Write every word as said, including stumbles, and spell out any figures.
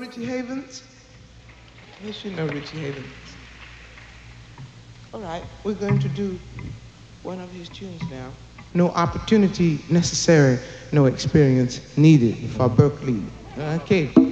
Richie Havens? Yes, you know Richie Havens. All right, we're going to do one of his tunes now. No opportunity necessary, no experience needed for Berkeley. Okay.